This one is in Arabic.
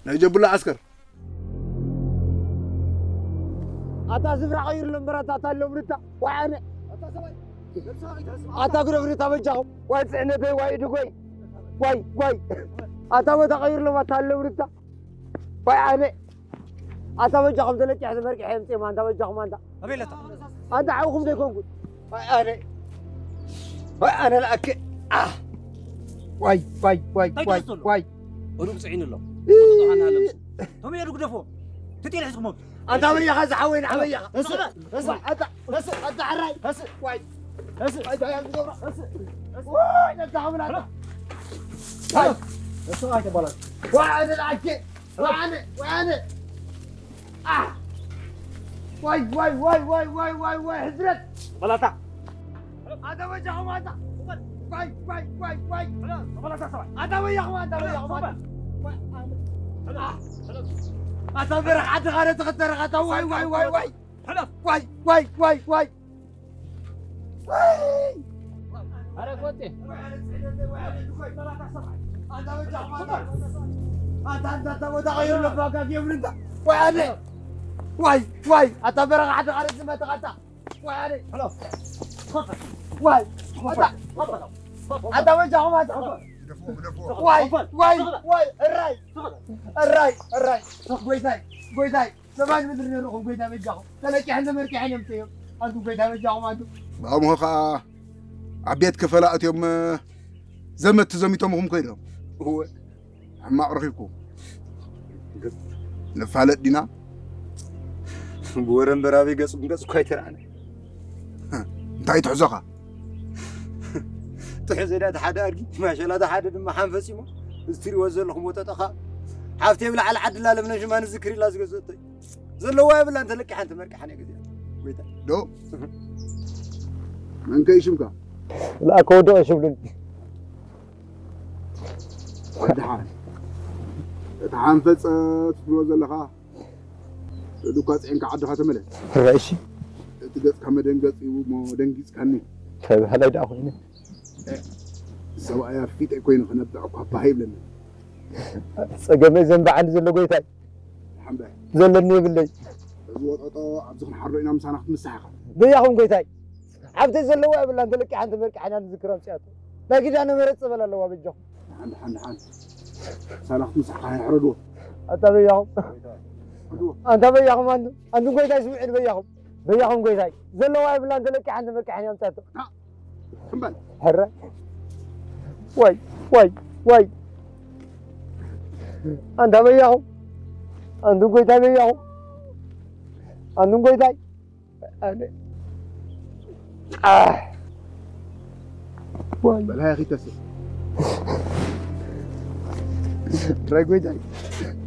نجيب له عسكر أتا زفر غير لمبرات أتا لمبرتا وعنا أتا قرفرتا بجاهم ويسعنا بي وايد واي أتا بتغير لما أتا لمبرتا وعنا أتا بجاهم دلتي حسن مركي حيمتي ما أنت بجاهم أنت قبيلته أنت عاوكم ديكم قول وأنا لأك واي ورق سعين الله وضعنا على مسو هم يرق دفو تتيل حسكم أنت ويا خز حوين حويا اسمع أنت حراي واي أنت يا زورا واي أنت حمل هذا واي اسمع يا بلد وأنا لأك وأنا واي حزرت بلاتا هذا وجههم هذا واي بلاتا سبع هذا وياهم هذا برح هذا غير تغتر هذا واي حلف واي أنا قلت هذا وجههم هذا تغير لباقك يا ابن انت واي هذا برح هذا غير اسمه تغتر حلف واي هذا وجههم هذا واي الراي قويتاي زمان مدري نروح قويتاي بجاهم تلاقي احنا مركحين يمتيهم انتم قويتاي بجاهم انتم بقوم خا عبيت كفلاءات يوم زمت زميتهم هم كيدهم هو ما رخيبكم نفعلت دينا بورن برابي قص كويتر انا انتي تحزقها تحزينات حدا ارجي ما شاء الله ده حدا ما حنفسيمو استري وزلكم وتتخا حافتي بلا على عدل لا من جمان ذكري لا زغزتي زلوا يبلا انت لك حنت مركح انا غزي ويتا دو من كيشمك لا كودو شبلن ودحان تحان فصت بلو زلخا دوكاس انك عدها تملس راشي تجس كمدنغص يمو دنغيس كاني هلا دا خوينه سواء فيت كوين خنبدا اكو لنا صقمي زنب عند زلو قويتاي الحمد لله زلني بالله زوطو عبزخن حرينا مسانخ مسحخ بياهم قويتاي عبد زلو بالله انت لك عند مرك حنا ذكرهم سياتو باقي انا مرص بلا لو بجو حن سانخ مسحخ يحردو انت بياهم انت بياهم انت قويتاي سمعين بياهم قويتاي زلو بالله انت لك عند مرك حنا سياتو كمبل حره واي أنت بياهم أنتم قويتاي بياهم أنتم قويتاي واي بلا يا اخي تسي راي قويتاي